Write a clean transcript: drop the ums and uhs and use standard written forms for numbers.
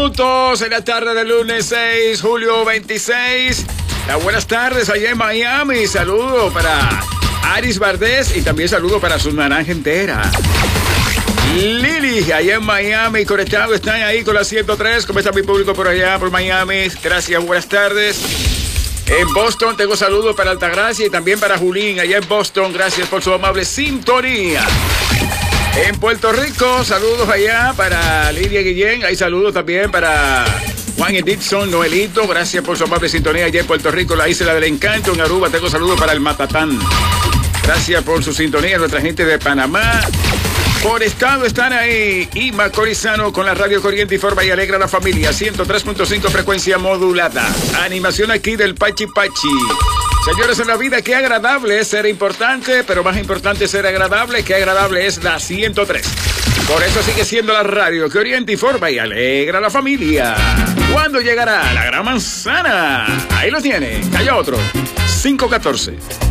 minutos en la tarde del lunes 6, julio 26. Buenas tardes allá en Miami. Saludo para Aris Vardés y también saludo para su naranja entera. Lili, allá en Miami, conectado, están ahí con la 103. ¿Cómo está mi público por allá, por Miami? Gracias, buenas tardes. En Boston tengo saludos para Altagracia y también para Julín, allá en Boston. Gracias por su amable sintonía. En Puerto Rico, saludos allá para Lidia Guillén. Hay saludos también para Juan Edison, Noelito. Gracias por su amable sintonía allá en Puerto Rico, la isla del encanto. En Aruba tengo saludos para el Matatán. Gracias por su sintonía, nuestra gente de Panamá. Por estado están ahí Ima Corizano con la radio Corriente Informa y alegra a la familia. 103.5 frecuencia modulada. Animación aquí del Pachi Pachi. Señores, en la vida, qué agradable es ser importante, pero más importante es ser agradable. Qué agradable es la 103. Por eso sigue siendo la radio que orienta, informa y alegra a la familia. ¿Cuándo llegará la gran manzana? Ahí lo tiene. Calla otro. 514.